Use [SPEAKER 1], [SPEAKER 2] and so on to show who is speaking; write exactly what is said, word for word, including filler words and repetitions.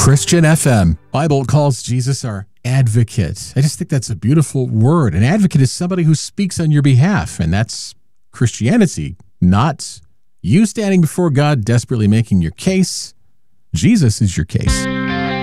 [SPEAKER 1] Christian F M. Bible calls Jesus our advocate. I just think that's a beautiful word. An advocate is somebody who speaks on your behalf, and that's Christianity, not you standing before God desperately making your case. Jesus is your case.